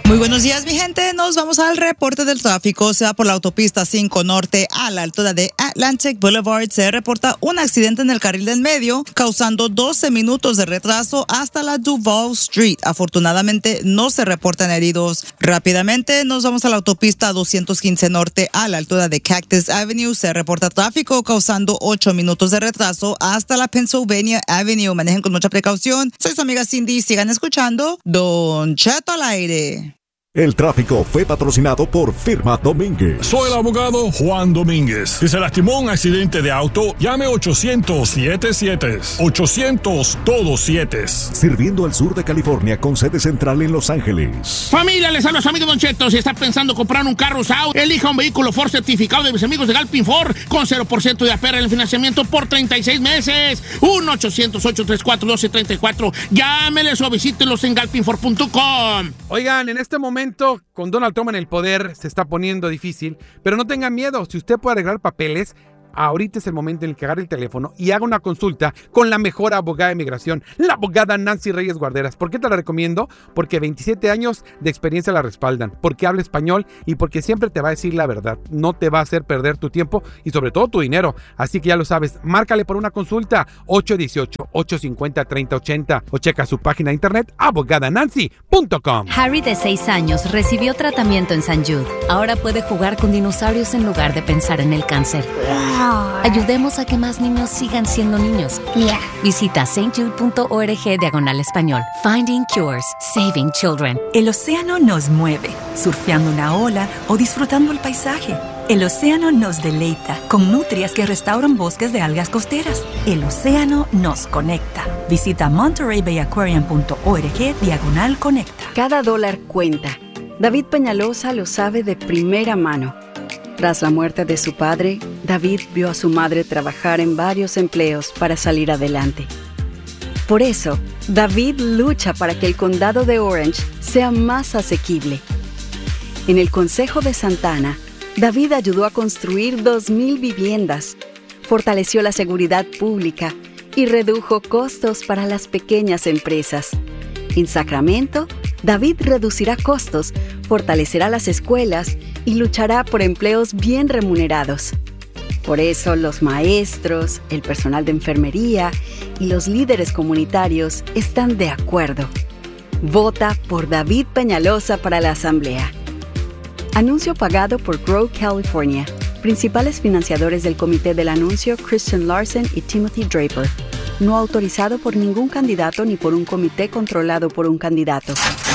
Muy buenos días, mi gente. Nos vamos al reporte del tráfico. Se va por la autopista 5 Norte a la altura de Atlantic Boulevard. Se reporta un accidente en el carril del medio, causando 12 minutos de retraso hasta la Duval Street. Afortunadamente, no se reportan heridos. Rápidamente, nos vamos a la autopista 215 Norte a la altura de Cactus Avenue. Se reporta tráfico, causando 8 minutos de retraso hasta la Pennsylvania Avenue. Manejen con mucha precaución. Soy su amiga Cindy. Sigan escuchando Don Cheto al aire. El tráfico fue patrocinado por Firma Domínguez. Soy el abogado Juan Domínguez. Si se lastimó en un accidente de auto, llame 800-77. 800 todos 7. Sirviendo al sur de California con sede central en Los Ángeles. Familia, les habla su amigo Don Cheto. Si está pensando comprar un carro usado, elija un vehículo Ford certificado de mis amigos de Galpin Ford con 0% de APR en el financiamiento por 36 meses. 1-800-834-1234. Llámeles o visítenlos en galpinford.com. Oigan, en este momento con Donald Trump en el poder se está poniendo difícil, pero no tengan miedo. Si usted puede arreglar papeles, ahorita es el momento en el que agarre el teléfono y haga una consulta con la mejor abogada de migración, la abogada Nancy Reyes Guarderas. ¿Por qué te la recomiendo? Porque 27 años de experiencia la respaldan, porque habla español y porque siempre te va a decir la verdad. No te va a hacer perder tu tiempo y sobre todo tu dinero. Así que ya lo sabes, márcale por una consulta 818-850-3080 o checa su página de internet abogadanancy.com. Harry, de 6 años, recibió tratamiento en St. Jude. Ahora puede jugar con dinosaurios en lugar de pensar en el cáncer. Ayudemos a que más niños sigan siendo niños. Visita stjude.org/español. Finding Cures, Saving Children. El océano nos mueve, surfeando una ola o disfrutando el paisaje. El océano nos deleita con nutrias que restauran bosques de algas costeras. El océano nos conecta. Visita montereybayaquarium.org/conecta. Cada dólar cuenta. David Peñalosa lo sabe de primera mano. Tras la muerte de su padre, David vio a su madre trabajar en varios empleos para salir adelante. Por eso, David lucha para que el condado de Orange sea más asequible. En el Consejo de Santana, David ayudó a construir 2,000 viviendas, fortaleció la seguridad pública y redujo costos para las pequeñas empresas. En Sacramento, David reducirá costos, fortalecerá las escuelas y luchará por empleos bien remunerados. Por eso los maestros, el personal de enfermería y los líderes comunitarios están de acuerdo. Vota por David Peñalosa para la Asamblea. Anuncio pagado por Grow California. Principales financiadores del comité del anuncio: Christian Larson y Timothy Draper. No autorizado por ningún candidato ni por un comité controlado por un candidato.